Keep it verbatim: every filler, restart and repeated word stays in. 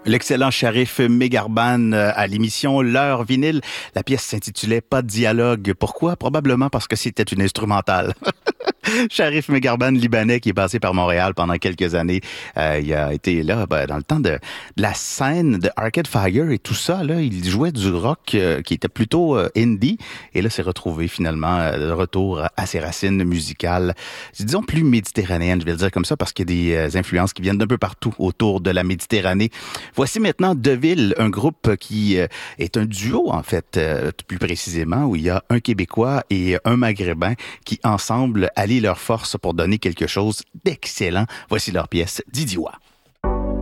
L'excellent Sharif Megarban euh, à l'émission L'heure vinyle. La pièce s'intitulait Pas de dialogue. Pourquoi? Probablement parce que c'était une instrumentale. Sharif Megarban, libanais, qui est passé par Montréal pendant quelques années. Euh, il a été là ben, dans le temps de, de la scène de Arcade Fire et tout ça. Là, il jouait du rock euh, qui était plutôt euh, indie. Et là, s'est retrouvé finalement euh, de retour à ses racines musicales, disons plus méditerranéennes, je vais le dire comme ça, parce qu'il y a des euh, influences qui viennent d'un peu partout autour de la Méditerranée. Voici maintenant Deville, un groupe qui euh, est un duo, en fait, euh, plus précisément, où il y a un Québécois et un Maghrébin qui, ensemble, allient leurs forces pour donner quelque chose d'excellent. Voici leur pièce, Didioua.